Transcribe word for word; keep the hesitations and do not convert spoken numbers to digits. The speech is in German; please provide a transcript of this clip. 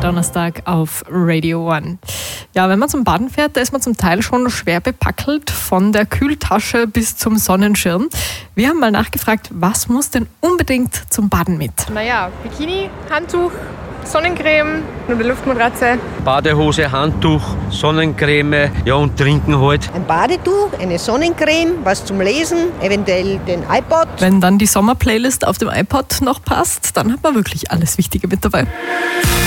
Donnerstag auf Radio One. Ja, wenn man zum Baden fährt, da ist man zum Teil schon schwer bepackelt, von der Kühltasche bis zum Sonnenschirm. Wir haben mal nachgefragt, was muss denn unbedingt zum Baden mit? Naja, Bikini, Handtuch, Sonnencreme, eine Luftmatratze. Badehose, Handtuch, Sonnencreme, ja und trinken halt. Ein Badetuch, eine Sonnencreme, was zum Lesen, eventuell den iPod. Wenn dann die Sommerplaylist auf dem iPod noch passt, dann hat man wirklich alles Wichtige mit dabei.